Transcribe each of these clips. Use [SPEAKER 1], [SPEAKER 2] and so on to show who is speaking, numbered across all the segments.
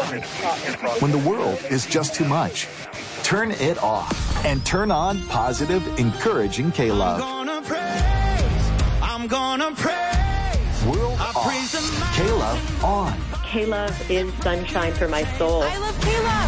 [SPEAKER 1] When the world is just too much, turn it off and turn on positive, encouraging K-Love.
[SPEAKER 2] I'm gonna praise.
[SPEAKER 1] World off. K-Love on.
[SPEAKER 3] K-Love is sunshine for my soul.
[SPEAKER 4] I love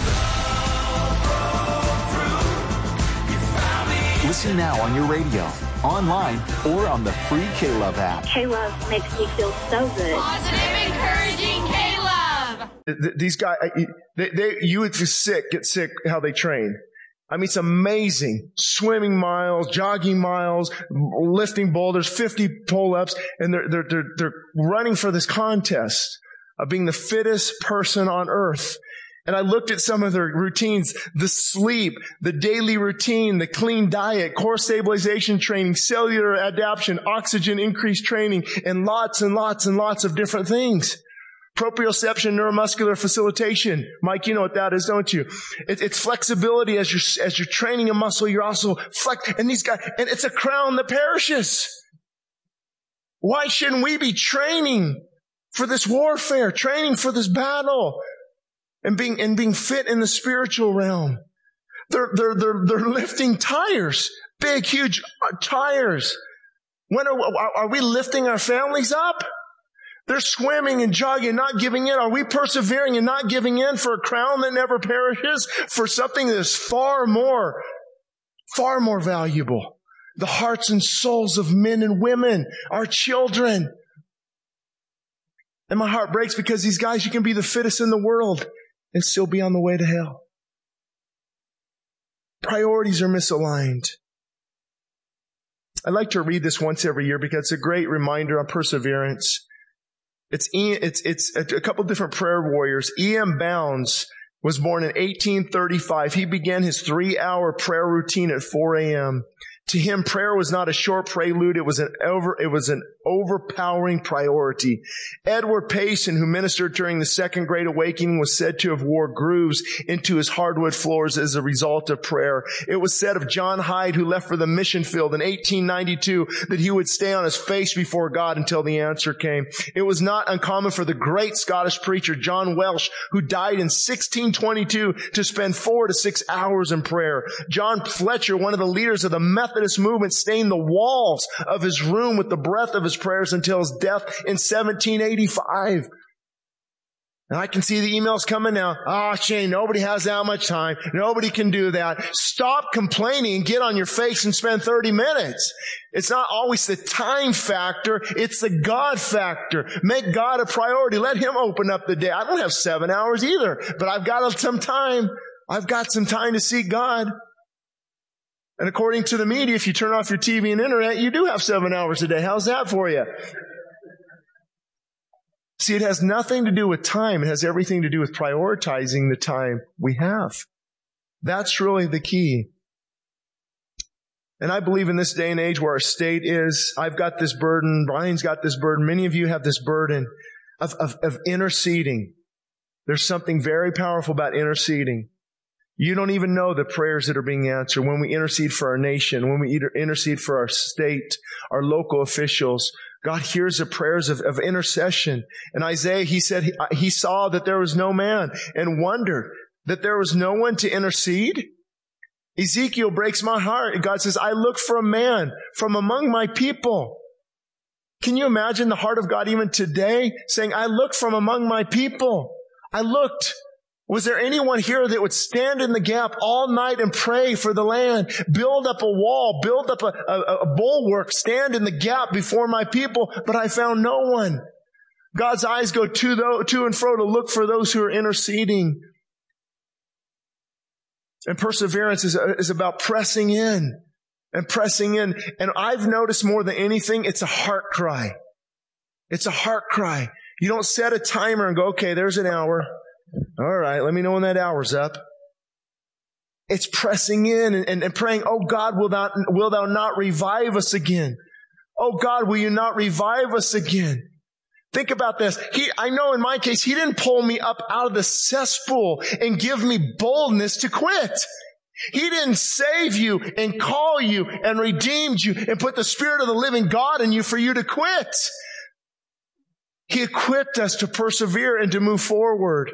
[SPEAKER 4] K-Love.
[SPEAKER 1] Listen now on your radio, online, or on the free K-Love app.
[SPEAKER 5] K-Love makes me feel so good.
[SPEAKER 4] Positive, encouraging K-Love.
[SPEAKER 6] These guys, you would get sick how they train. I mean, it's amazing. Swimming miles, jogging miles, lifting boulders, 50 pull-ups, and they're running for this contest of being the fittest person on earth. And I looked at some of their routines, the sleep, the daily routine, the clean diet, core stabilization training, cellular adaptation, oxygen increase training, and lots and lots and lots of different things. Proprioception, neuromuscular facilitation. Mike, you know what that is, don't you? It's flexibility as you're training a muscle, you're also and these guys, and it's a crown that perishes. Why shouldn't we be training for this warfare, training for this battle, and being fit in the spiritual realm? They're lifting tires, big, huge tires. When are we lifting our families up? They're swimming and jogging, not giving in. Are we persevering and not giving in for a crown that never perishes? For something that is far more valuable. The hearts and souls of men and women, our children. And my heart breaks because these guys, you can be the fittest in the world and still be on the way to hell. Priorities are misaligned. I like to read this once every year because it's a great reminder on perseverance. It's a couple different prayer warriors. E.M. Bounds was born in 1835. He began his 3-hour prayer routine at 4 a.m. To him, prayer was not a short prelude. It was an overpowering priority. Edward Payson, who ministered during the Second Great Awakening, was said to have wore grooves into his hardwood floors as a result of prayer. It was said of John Hyde, who left for the mission field in 1892, that he would stay on his face before God until the answer came. It was not uncommon for the great Scottish preacher John Welsh, who died in 1622, to spend 4 to 6 hours in prayer. John Fletcher, one of the leaders of the Methodist movement, stained the walls of his room with the breath of his prayers until his death in 1785. And I can see the emails coming now. Oh, Shane, nobody has that much time. Nobody can do that. Stop complaining and get on your face and spend 30 minutes. It's not always the time factor. It's the God factor. Make God a priority. Let Him open up the day. I don't have 7 hours either, but I've got some time. I've got some time to seek God. And according to the media, if you turn off your TV and internet, you do have 7 hours a day. How's that for you? See, it has nothing to do with time. It has everything to do with prioritizing the time we have. That's really the key. And I believe in this day and age where our state is, I've got this burden, Brian's got this burden, many of you have this burden of interceding. There's something very powerful about interceding. You don't even know the prayers that are being answered when we intercede for our nation, when we intercede for our state, our local officials. God hears the prayers of intercession. And Isaiah, he said he saw that there was no man and wondered that there was no one to intercede. Ezekiel breaks my heart. God says, I look for a man from among my people. Can you imagine the heart of God even today saying, I look from among my people. I looked. Was there anyone here that would stand in the gap all night and pray for the land, build up a wall, build up a bulwark, stand in the gap before my people? But I found no one. God's eyes go to and fro to look for those who are interceding. And perseverance is about pressing in and pressing in. And I've noticed more than anything, it's a heart cry. It's a heart cry. You don't set a timer and go, okay, there's an hour. All right, let me know when that hour's up. It's pressing in and praying, oh God, will thou not revive us again? Oh God, will you not revive us again? Think about this. I know in my case, He didn't pull me up out of the cesspool and give me boldness to quit. He didn't save you and call you and redeemed you and put the Spirit of the living God in you for you to quit. He equipped us to persevere and to move forward.